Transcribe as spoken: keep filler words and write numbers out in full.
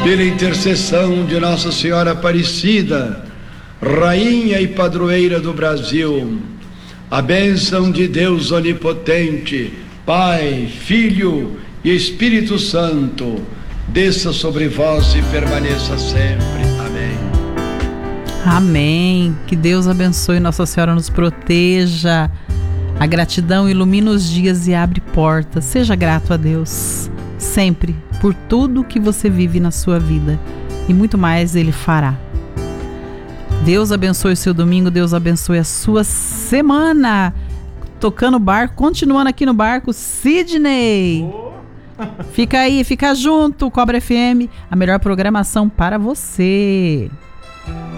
pela intercessão de Nossa Senhora Aparecida, Rainha e Padroeira do Brasil, a bênção de Deus Onipotente, Pai, Filho e Espírito Santo, desça sobre vós e permaneça sempre. Amém. Amém. Que Deus abençoe, Nossa Senhora nos proteja. A gratidão ilumina os dias e abre portas. Seja grato a Deus, sempre, por tudo que você vive na sua vida. E muito mais Ele fará. Deus abençoe o seu domingo, Deus abençoe a sua semana. Tocando barco, continuando aqui no barco, Sidney. Oh. Fica aí, fica junto, Cobra F M, a melhor programação para você.